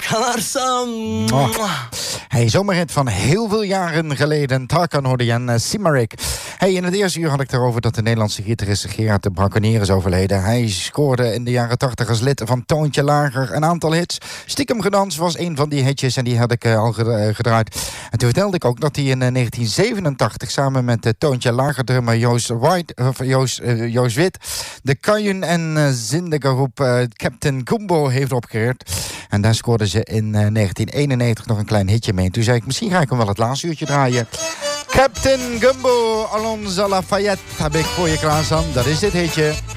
Tarkan. Hey, zomerhit van heel veel jaren geleden. Tarkan hoorde je en Simarik. Hey, in het eerste uur had ik erover dat de Nederlandse gitarist Gerard de Braconnier is overleden. Hij scoorde in de jaren 80 als lid van Toontje Lager een aantal hits. Stiekem gedanst was een van die hitjes en die had ik al gedraaid. En toen vertelde ik ook dat hij in 1987 samen met Toontje Lager drummer Joost Wit de Kajun en zindige groep Captain Gumbo heeft opgericht. En daar scoorden ze in 1991 nog een klein hitje mee. En toen zei ik, misschien ga ik hem wel het laatste uurtje draaien. Captain Gumbo, Alonso Lafayette heb ik voor je klaarstaan. Dat is dit hitje.